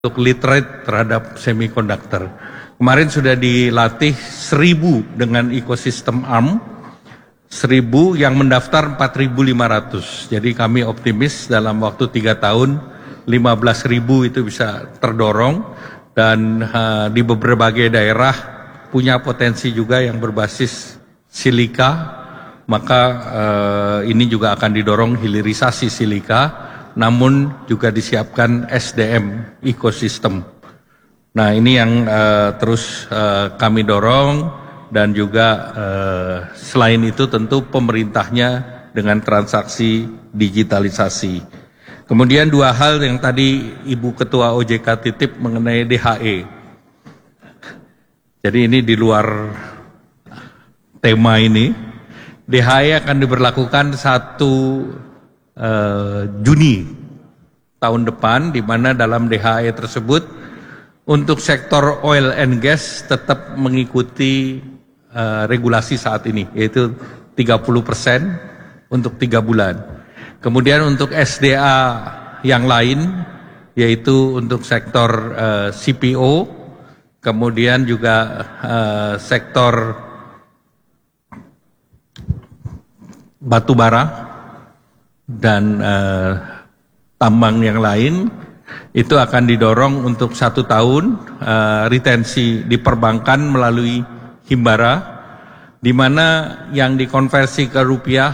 untuk literate terhadap semiconductor. Kemarin sudah dilatih 1.000 dengan ekosistem ARM, 1.000 yang mendaftar 4.500. Jadi kami optimis dalam waktu 3 tahun 15.000 itu bisa terdorong dan di berbagai daerah punya potensi juga yang berbasis silika, maka ini juga akan didorong hilirisasi silika. Namun juga disiapkan SDM ekosistem. Nah ini yang terus kami dorong dan juga selain itu tentu pemerintahnya dengan transaksi digitalisasi. Kemudian 2 hal yang tadi Ibu Ketua OJK titip mengenai DHE. Jadi ini di luar tema ini. DHE akan diberlakukan 1 Juni tahun depan, di mana dalam DHE tersebut untuk sektor oil and gas tetap mengikuti regulasi saat ini, yaitu 30% untuk 3 bulan. Kemudian untuk SDA yang lain, yaitu untuk sektor CPO, kemudian juga sektor batubara dan tambang yang lain, itu akan didorong untuk 1 tahun retensi di perbankan melalui Himbara, di mana yang dikonversi ke rupiah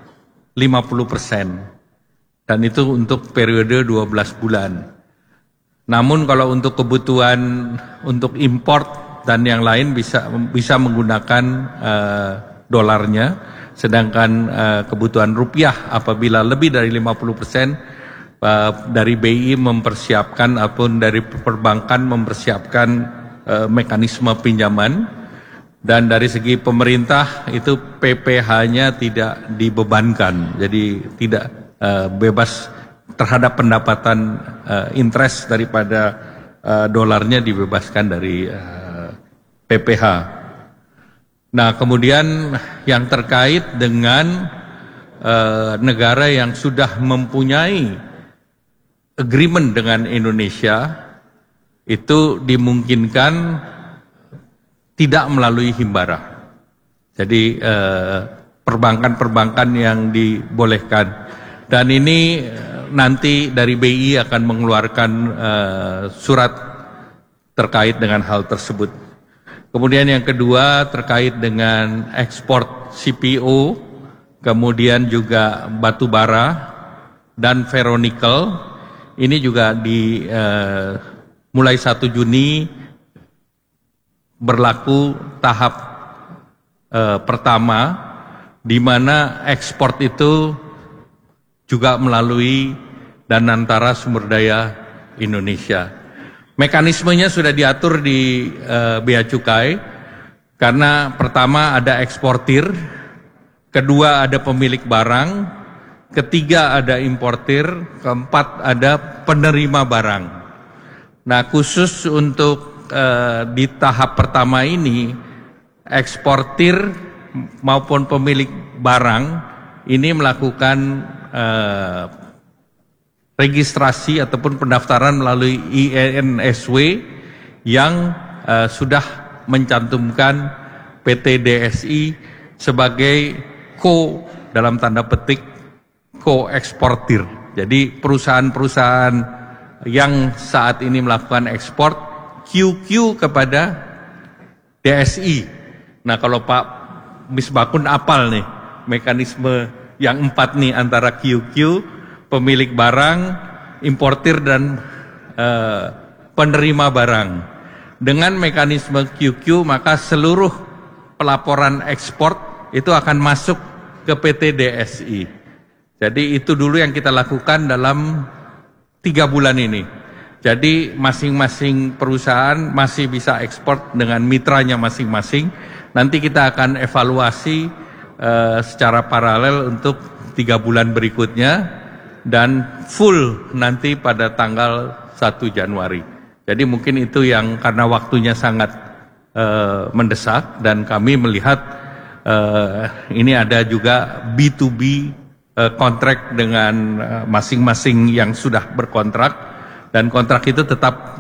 50%, dan itu untuk periode 12 bulan. Namun kalau untuk kebutuhan untuk import dan yang lain bisa menggunakan dolarnya. Sedangkan kebutuhan rupiah apabila lebih dari 50% dari BI mempersiapkan ataupun dari perbankan mempersiapkan mekanisme pinjaman, dan dari segi pemerintah itu PPh-nya tidak dibebankan, jadi tidak bebas terhadap pendapatan interest daripada dolarnya dibebaskan dari PPh. Nah, kemudian yang terkait dengan negara yang sudah mempunyai agreement dengan Indonesia, itu dimungkinkan tidak melalui Himbara. Jadi perbankan-perbankan yang dibolehkan. Dan ini nanti dari BI akan mengeluarkan surat terkait dengan hal tersebut. Kemudian yang kedua terkait dengan ekspor CPO, kemudian juga batu bara dan ferronikel. Ini juga mulai 1 Juni berlaku tahap pertama, di mana ekspor itu juga melalui Danantara Sumber Daya Indonesia. Mekanismenya sudah diatur di Bea Cukai, karena pertama ada eksportir, kedua ada pemilik barang, ketiga ada importir, keempat ada penerima barang. Nah, khusus untuk di tahap pertama ini, eksportir maupun pemilik barang ini melakukan registrasi ataupun pendaftaran melalui INSW yang sudah mencantumkan PT DSI sebagai dalam tanda petik co-eksportir. Jadi perusahaan-perusahaan yang saat ini melakukan ekspor QQ kepada DSI. Nah, kalau Pak Misbakun apal nih mekanisme yang 4 nih, antara QQ, pemilik barang, importir, dan penerima barang. Dengan mekanisme QQ, maka seluruh pelaporan ekspor itu akan masuk ke PT DSI. Jadi itu dulu yang kita lakukan dalam 3 bulan ini. Jadi masing-masing perusahaan masih bisa ekspor dengan mitranya masing-masing. Nanti kita akan evaluasi secara paralel untuk 3 bulan berikutnya, dan full nanti pada tanggal 1 Januari. Jadi mungkin itu yang karena waktunya sangat mendesak, dan kami melihat ini ada juga B2B kontrak dengan masing-masing yang sudah berkontrak, dan kontrak itu tetap